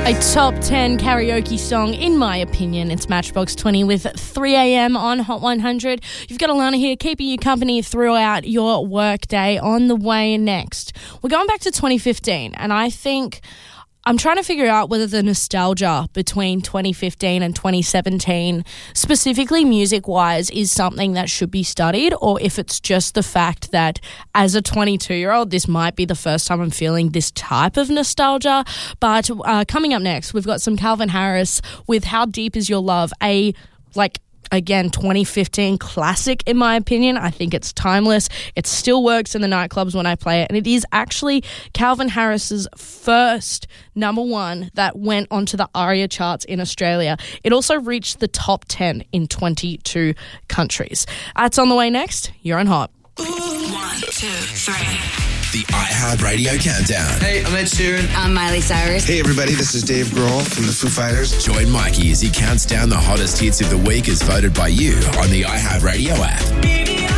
A top 10 karaoke song, in my opinion. It's Matchbox 20 with 3am on Hot 100. You've got Alana here, keeping you company throughout your workday. On the way next, we're going back to 2015, and I think I'm trying to figure out whether the nostalgia between 2015 and 2017, specifically music-wise, is something that should be studied, or if it's just the fact that as a 22-year-old, this might be the first time I'm feeling this type of nostalgia. But coming up next, we've got some Calvin Harris with How Deep Is Your Love, Again, 2015 classic, in my opinion. I think it's timeless. It still works in the nightclubs when I play it. And it is actually Calvin Harris's first number one that went onto the ARIA charts in Australia. It also reached the top 10 in 22 countries. That's on the way next. You're on Hot. 1, 2, 3. The iHeartRadio Countdown. Hey, I'm Ed Sheeran. I'm Miley Cyrus. Hey everybody, this is Dave Grohl from the Foo Fighters. Join Mikey as he counts down the hottest hits of the week as voted by you on the iHeartRadio app.